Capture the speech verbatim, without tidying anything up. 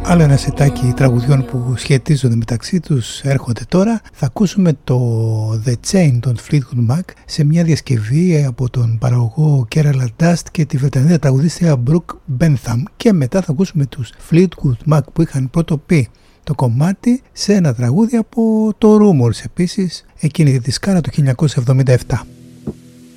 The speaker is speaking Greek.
Άλλο ένα σετάκι τραγουδιών που σχετίζονται μεταξύ τους έρχονται τώρα. Θα ακούσουμε το The Chain των Fleetwood Mac σε μια διασκευή από τον παραγωγό Kerala Dust και τη Βρετανίδα τραγουδίστρια Brooke Bentham, και μετά θα ακούσουμε τους Fleetwood Mac που είχαν πρωτοπεί το κομμάτι σε ένα τραγούδι από το Rumours επίσης, εκείνη τη σκάρα του χίλια εννιακόσια εβδομήντα επτά.